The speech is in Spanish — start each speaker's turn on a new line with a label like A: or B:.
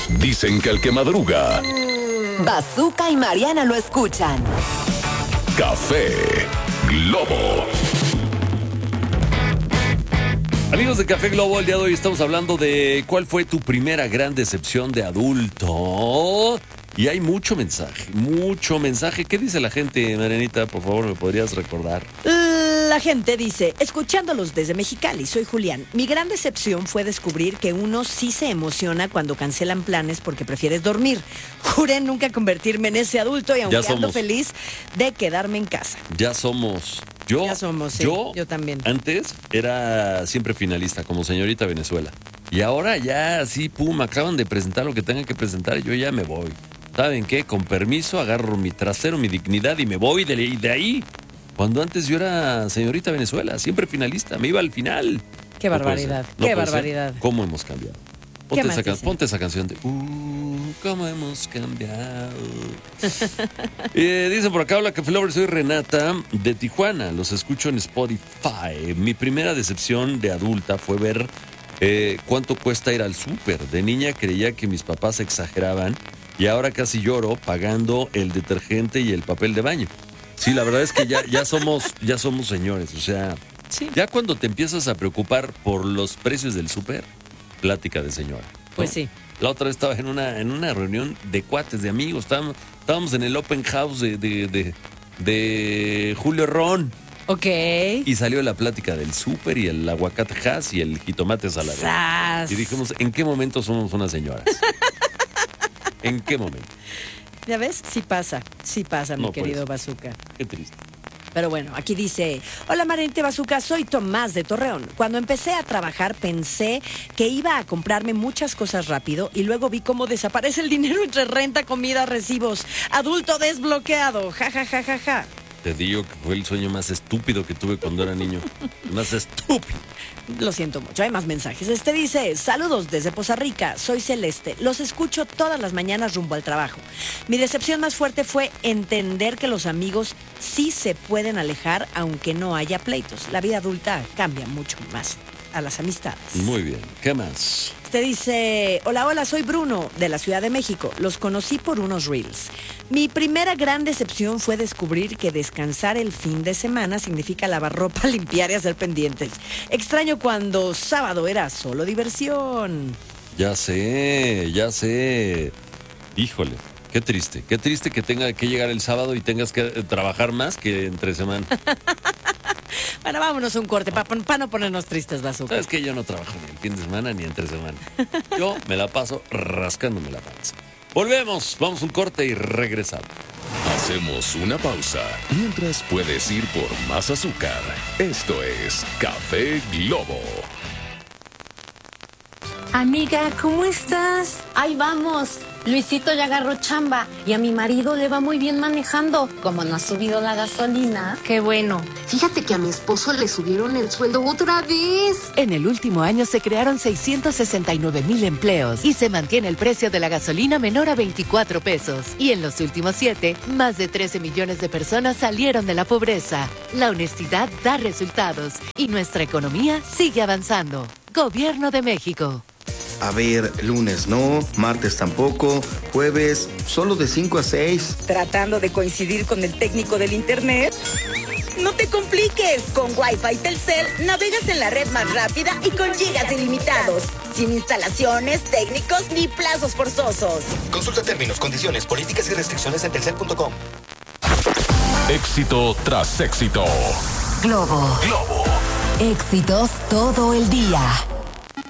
A: Dicen que el que madruga,
B: Bazooka y Mariana lo escuchan.
A: Café Globo.
C: Amigos de Café Globo, el día de hoy estamos hablando de cuál fue tu primera gran decepción de adulto. Y hay mucho mensaje. ¿Qué dice la gente, Marianita? Por favor, ¿me podrías recordar?
D: La gente dice, escuchándolos desde Mexicali, soy Julián. Mi gran decepción fue descubrir que uno sí se emociona cuando cancelan planes porque prefieres dormir. Juré nunca convertirme en ese adulto y aunque ando feliz de quedarme en casa.
C: Ya somos. Yo
D: también.
C: Antes era siempre finalista, como señorita Venezuela. Y ahora ya así, pum, acaban de presentar lo que tengan que presentar y yo ya me voy. ¿Saben qué? Con permiso, agarro mi trasero, mi dignidad y me voy de ahí. Cuando antes yo era señorita Venezuela, siempre finalista, me iba al final.
D: Qué barbaridad, qué barbaridad.
C: ¿Cómo hemos cambiado? Ponte esa canción de ¿cómo hemos cambiado? Dicen por acá, hola Café Lover, soy Renata de Tijuana, los escucho en Spotify. Mi primera decepción de adulta fue ver cuánto cuesta ir al súper. De niña creía que mis papás exageraban y ahora casi lloro pagando el detergente y el papel de baño. Sí, la verdad es que ya somos señores, o sea, sí. Ya cuando te empiezas a preocupar por los precios del súper, plática de señora, ¿no?
D: Pues sí.
C: La otra vez estaba en una reunión de cuates, de amigos, estábamos en el open house de Julio Ron.
D: Ok.
C: Y salió la plática del súper y el aguacate Hass y el jitomate salado.
D: ¡Sas!
C: Y dijimos, ¿en qué momento somos unas señoras? ¿En qué momento?
D: ¿Ya ves? Sí pasa, mi querido Bazooka.
C: Qué triste.
D: Pero bueno, aquí dice, hola Marianita Bazooka, soy Tomás de Torreón. Cuando empecé a trabajar pensé que iba a comprarme muchas cosas rápido y luego vi cómo desaparece el dinero entre renta, comida, recibos. Adulto desbloqueado, ja, ja, ja, ja, ja.
C: Te digo que fue el sueño más estúpido que tuve cuando era niño. Más estúpido.
D: Lo siento mucho, hay más mensajes. Dice, saludos desde Poza Rica, soy Celeste. Los escucho todas las mañanas rumbo al trabajo. Mi decepción más fuerte fue entender que los amigos sí se pueden alejar aunque no haya pleitos. La vida adulta cambia mucho más a las amistades.
C: Muy bien, ¿qué más?
D: Dice, hola, soy Bruno, de la Ciudad de México. Los conocí por unos reels. Mi primera gran decepción fue descubrir que descansar el fin de semana significa lavar ropa, limpiar y hacer pendientes. Extraño cuando sábado era solo diversión.
C: Ya sé. Híjole, qué triste que tenga que llegar el sábado y tengas que trabajar más que entre semana.
D: Bueno, vámonos a un corte para no ponernos tristes, Bazooka.
C: Sabes que yo no trabajo ni el fin de semana ni entre semana. Yo me la paso rascándome la panza. Volvemos, vamos a un corte y regresamos.
A: Hacemos una pausa. Mientras puedes ir por más azúcar. Esto es Café Globo.
E: Amiga, ¿cómo estás?
F: Ahí vamos. Luisito ya agarró chamba y a mi marido le va muy bien manejando. Como no ha subido la gasolina.
E: Qué bueno.
F: Fíjate que a mi esposo le subieron el sueldo otra vez.
B: En el último año se crearon 669,000 empleos y se mantiene el precio de la gasolina menor a 24 pesos. Y en los últimos 7, más de 13 millones de personas salieron de la pobreza. La honestidad da resultados y nuestra economía sigue avanzando. Gobierno de México.
G: A ver, lunes no, martes tampoco, jueves solo de 5 a 6.
H: ¿Tratando de coincidir con el técnico del internet? No te compliques, con Wi-Fi Telcel navegas en la red más rápida y con gigas ilimitados, sin instalaciones, técnicos ni plazos forzosos.
I: Consulta términos, condiciones, políticas y restricciones en telcel.com.
A: Éxito tras éxito.
B: Globo. Éxitos todo el día.